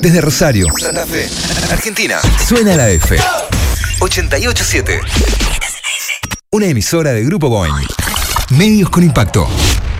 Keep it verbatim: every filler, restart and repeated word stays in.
Desde Rosario, Santa Fe, Argentina, suena la F. ochenta y ocho punto siete. Una emisora de Grupo Boing. Medios con impacto.